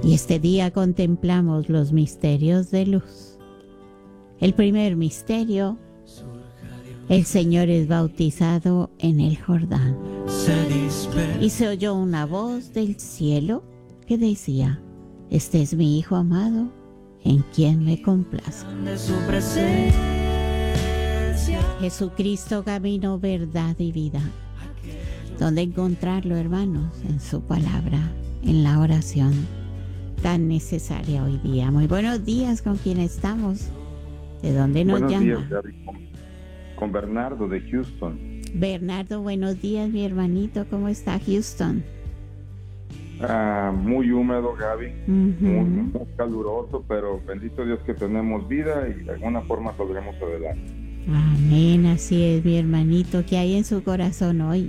Y este día contemplamos los misterios de luz. El primer misterio, el Señor es bautizado en el Jordán. Y se oyó una voz del cielo que decía: este es mi Hijo amado, en quien me complazco. Jesucristo, camino, verdad y vida. ¿Dónde encontrarlo, hermanos? En su palabra, en la oración tan necesaria hoy día. Muy buenos días, ¿con quién estamos? ¿De dónde nos llama? Buenos días, Gaby, con Bernardo de Houston. Bernardo, buenos días, mi hermanito. ¿Cómo está Houston? Muy húmedo, Gaby, muy caluroso, pero bendito Dios que tenemos vida y de alguna forma saldremos adelante. Amén, así es, mi hermanito. ¿Qué hay en su corazón hoy?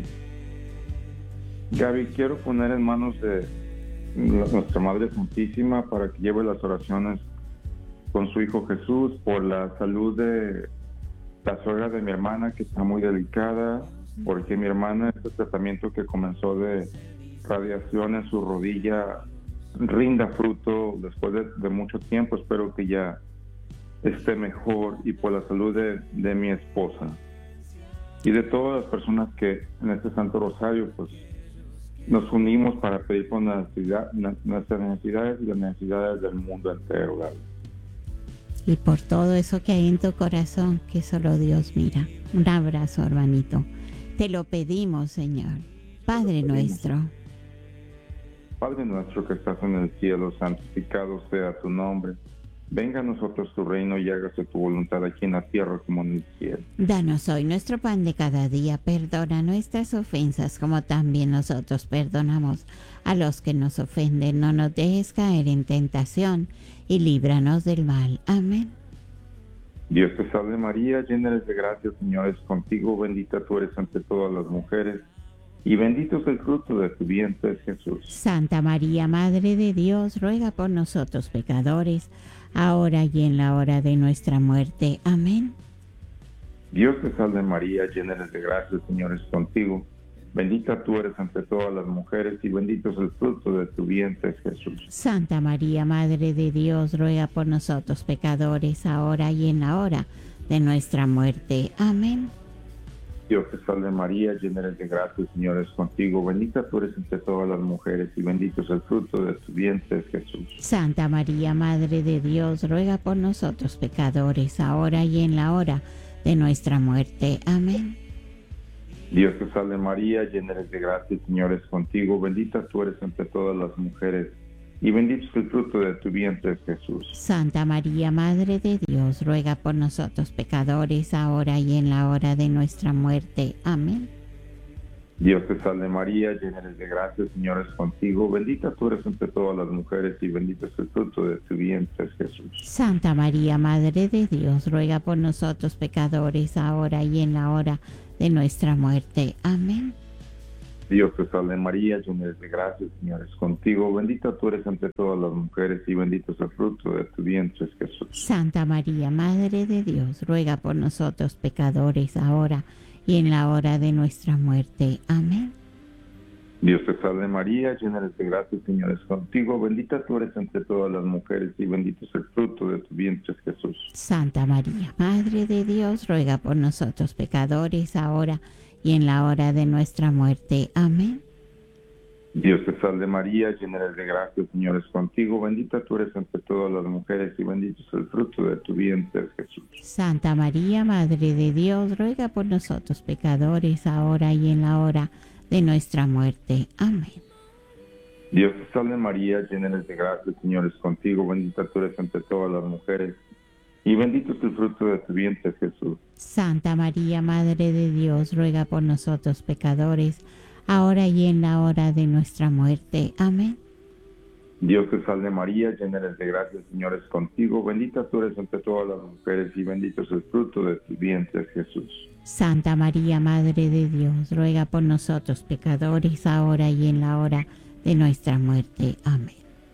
Gaby, quiero poner en manos de nuestra Madre Santísima para que lleve las oraciones con su Hijo Jesús por la salud de la suegra de mi hermana, que está muy delicada, porque mi hermana, este tratamiento que comenzó de radiación en su rodilla, rinda fruto después de mucho tiempo. Espero que ya esté mejor, y por la salud de mi esposa y de todas las personas que en este Santo Rosario pues nos unimos para pedir por nuestras necesidades y las necesidades del mundo entero, Gaby. Y por todo eso que hay en tu corazón, que solo Dios mira. Un abrazo, hermanito. Te lo pedimos, Señor. Padre nuestro. Padre nuestro que estás en el cielo, santificado sea tu nombre. Venga a nosotros tu reino y hágase tu voluntad aquí en la tierra como en el cielo. Danos hoy nuestro pan de cada día. Perdona nuestras ofensas como también nosotros perdonamos a los que nos ofenden. No nos dejes caer en tentación y líbranos del mal. Amén. Dios te salve María, llena eres de gracia, el Señor es contigo. Bendita tú eres entre todas las mujeres y bendito es el fruto de tu vientre, Jesús. Santa María, Madre de Dios, ruega por nosotros pecadores, ahora y en la hora de nuestra muerte. Amén. Dios te salve María, llena eres de gracia, el Señor es contigo. Bendita tú eres entre todas las mujeres y bendito es el fruto de tu vientre, Jesús. Santa María, Madre de Dios, ruega por nosotros pecadores, ahora y en la hora de nuestra muerte. Amén. Dios te salve María, llena eres de gracia, el Señor es contigo. Bendita tú eres entre todas las mujeres y bendito es el fruto de tu vientre, Jesús. Santa María, Madre de Dios, ruega por nosotros pecadores, ahora y en la hora de nuestra muerte. Amén. Dios te salve María, llena eres de gracia, el Señor es contigo. Bendita tú eres entre todas las mujeres y bendito es el fruto de tu vientre, Jesús. Santa María, Madre de Dios, ruega por nosotros pecadores, ahora y en la hora de nuestra muerte. Amén. Dios te salve María, llena eres de gracia, el Señor es contigo. Bendita tú eres entre todas las mujeres y bendito es el fruto de tu vientre, Jesús. Santa María, Madre de Dios, ruega por nosotros pecadores, ahora y en la hora de nuestra muerte. Amén. Dios te salve María, llena eres de gracia, el Señor es contigo. Bendita tú eres entre todas las mujeres y bendito es el fruto de tu vientre, Jesús. Santa María, Madre de Dios, ruega por nosotros pecadores, ahora y en la hora de nuestra muerte. Amén. Dios te salve María, llena eres de gracia, el Señor es contigo. Bendita tú eres entre todas las mujeres y bendito es el fruto de tu vientre, Jesús. Santa María, Madre de Dios, ruega por nosotros pecadores, ahora y en la hora de nuestra muerte. Amén. Dios te salve María, llena eres de gracia, el Señor es contigo. Bendita tú eres entre todas las mujeres y bendito es el fruto de tu vientre, Jesús. Santa María, Madre de Dios, ruega por nosotros pecadores, ahora y en la hora de nuestra muerte. Amén. Dios te salve María, llena eres de gracia, el Señor es contigo. Bendita tú eres entre todas las mujeres y bendito es el fruto de tu vientre, Jesús. Santa María, Madre de Dios, ruega por nosotros pecadores, ahora y en la hora de nuestra muerte. Amén. Dios te salve María, llena eres de gracia, el Señor es contigo. Bendita tú eres entre todas las mujeres y bendito es el fruto de tu vientre, Jesús. Santa María, Madre de Dios, ruega por nosotros pecadores, ahora y en la hora de nuestra muerte. Amén.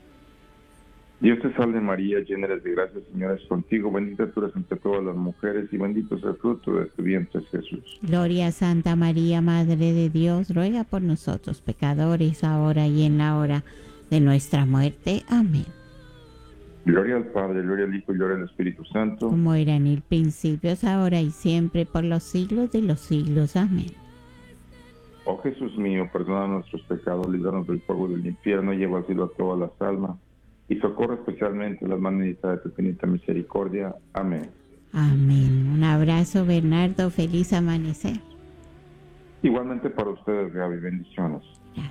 Dios te salve María, llena eres de gracia, el Señor es contigo. Bendita tú eres entre todas las mujeres y bendito es el fruto de tu vientre, Jesús. Gloria a Santa María, Madre de Dios, ruega por nosotros pecadores, ahora y en la hora de nuestra muerte. Amén. Gloria al Padre, gloria al Hijo y gloria al Espíritu Santo. Como era en el principio, es ahora y siempre, por los siglos de los siglos. Amén. Oh Jesús mío, perdona nuestros pecados, líbranos del fuego del infierno, lleva al cielo a todas las almas y socorre especialmente a las más necesitadas de tu infinita misericordia. Amén. Amén. Un abrazo, Bernardo. Feliz amanecer. Igualmente para ustedes, Gaby. Bendiciones.